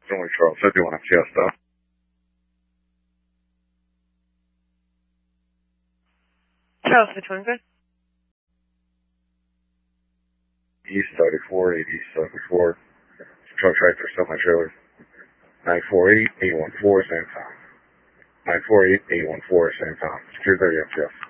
Only Charles. I do want a Fiesta. Charles, which one's it? East 34, 80, 74. Truck tractor, semi-trailer. 948-814, San Tom. 948-814, San Tom. Secure 30 MTF.